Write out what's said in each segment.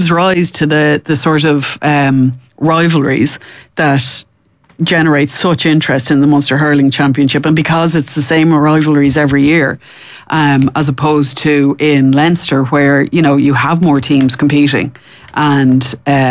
gives rise to the sort of rivalries that generate such interest in the Munster Hurling Championship, and because it's the same rivalries every year, as opposed to in Leinster where you have more teams competing, and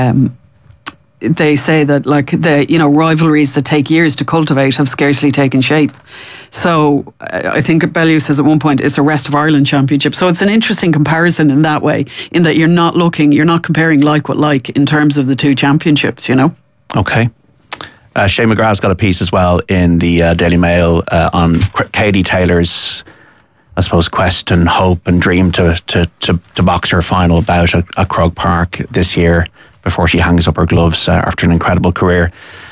they say that the rivalries that take years to cultivate have scarcely taken shape. So I think Bellew says at one point it's a Rest of Ireland Championship. So it's an interesting comparison in that way, in that you're not comparing like with like in terms of the two championships. Okay. Shane McGrath's got a piece as well in the Daily Mail on Katie Taylor's, I suppose, quest and hope and dream to box her final bout at Croke Park this year before she hangs up her gloves after an incredible career.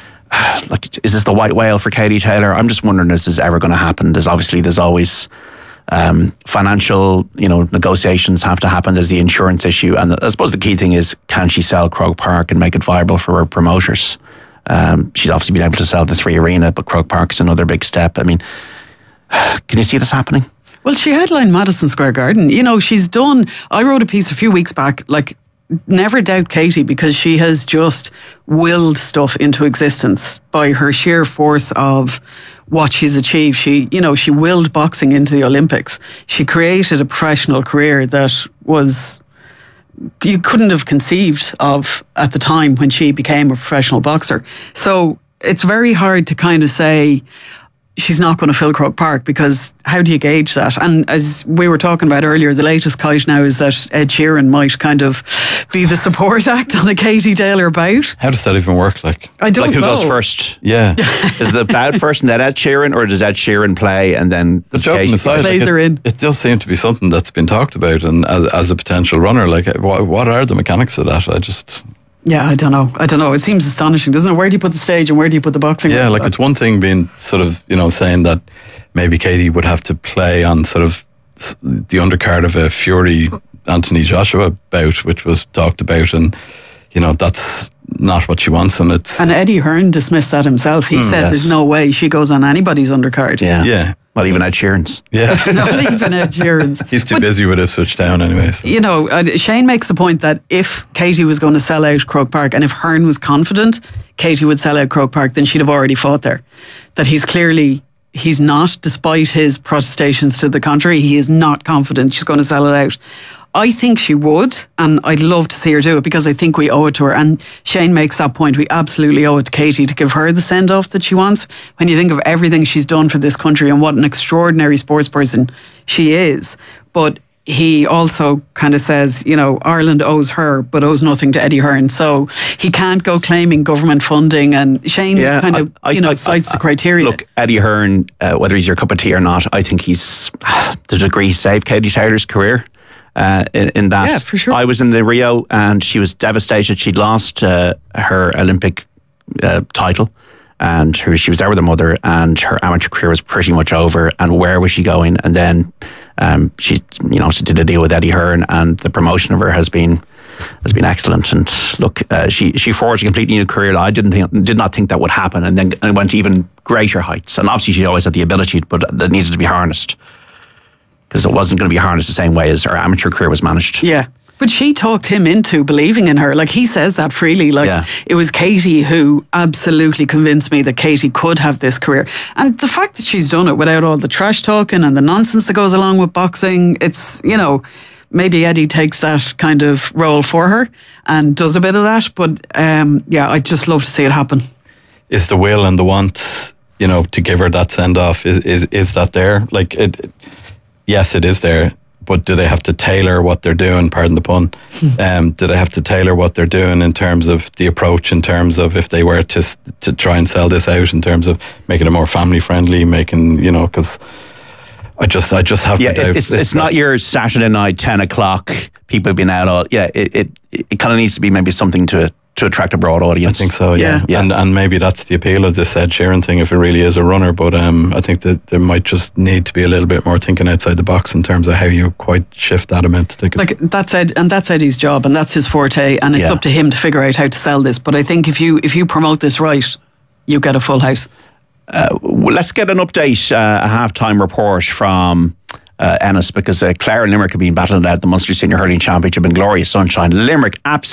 Is this the white whale for Katie Taylor? I'm just wondering if this is ever going to happen. There's always financial, negotiations have to happen. There's the insurance issue, and I suppose the key thing is, can she sell Croke Park and make it viable for her promoters? She's obviously been able to sell the 3 Arena, but Croke Park is another big step. I mean, can you see this happening? Well, she headlined Madison Square Garden. She's done. I wrote a piece a few weeks back, never doubt Katie, because she has just willed stuff into existence by her sheer force of what she's achieved. She willed boxing into the Olympics. She created a professional career that you couldn't have conceived of at the time when she became a professional boxer. So it's very hard to kind of say she's not going to fill Croke Park, because how do you gauge that? And as we were talking about earlier, the latest kite now is that Ed Sheeran might kind of be the support act on a Katie Taylor bout. How does that even work? I don't know. Who goes first? Yeah. Is the bout first and then Ed Sheeran, or does Ed Sheeran play and then Katie plays her in? It does seem to be something that's been talked about, and as a potential runner, what are the mechanics of that? Yeah, I don't know. It seems astonishing, doesn't it? Where do you put the stage and where do you put the boxing? Yeah, it's one thing being sort of, saying that maybe Katie would have to play on sort of the undercard of a Fury Anthony Joshua bout, which was talked about, and that's not what she wants, and Eddie Hearn dismissed that himself. He said there's no way she goes on anybody's undercard. Yeah. Not even Ed Sheeran's. Yeah. Not even Ed Sheeran's. He's too busy with Ipswich Town anyways. Shane makes the point that if Katie was going to sell out Croke Park, and if Hearn was confident Katie would sell out Croke Park, then she'd have already fought there. That he's not, despite his protestations to the contrary, he is not confident she's going to sell it out. I think she would, and I'd love to see her do it, because I think we owe it to her. And Shane makes that point. We absolutely owe it to Katie to give her the send-off that she wants. When you think of everything she's done for this country and what an extraordinary sports person she is. But he also kind of says, Ireland owes her, but owes nothing to Eddie Hearn. So he can't go claiming government funding. And Shane cites the criteria. Look, Eddie Hearn, whether he's your cup of tea or not, I think he's, to the degree, saved Katie Taylor's career. In that, yeah, for sure. I was in the Rio and she was devastated. She'd lost her Olympic title, and she was there with her mother, and her amateur career was pretty much over. And where was she going? And then she did a deal with Eddie Hearn, and the promotion of her has been excellent. And look, she forged a completely new career. I did not think that would happen, and then went to even greater heights. And obviously, she always had the ability, but that needed to be harnessed, because it wasn't going to be harnessed the same way as her amateur career was managed. Yeah. But she talked him into believing in her. He says that freely. It was Katie who absolutely convinced me that Katie could have this career. And the fact that she's done it without all the trash talking and the nonsense that goes along with boxing, it's, maybe Eddie takes that kind of role for her and does a bit of that. But I'd just love to see it happen. Is the will and the want, to give her that send-off, is that there? Yes, it is there, but do they have to tailor what they're doing, pardon the pun, do they have to tailor what they're doing in terms of the approach, in terms of if they were to try and sell this out, in terms of making it more family friendly, because I just have my doubts. It's not your Saturday night 10 o'clock, people have been out all, it kind of needs to be maybe something to attract a broad audience. I think so, yeah. And maybe that's the appeal of this Ed Sheeran thing, if it really is a runner. But I think that there might just need to be a little bit more thinking outside the box in terms of how you quite shift that amount of tickets. That's Eddie's job, and that's his forte, and it's up to him to figure out how to sell this. But I think if you promote this right, you get a full house. Let's get an update, a halftime report from Ennis, because Clare and Limerick have been battling out the Munster Senior Hurling Championship in glorious sunshine. Limerick absolutely